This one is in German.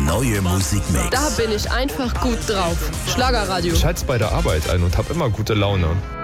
neue Musikmix. Da bin ich einfach gut drauf. Schlagerradio. Ich halte bei der Arbeit ein und habe immer gute Laune.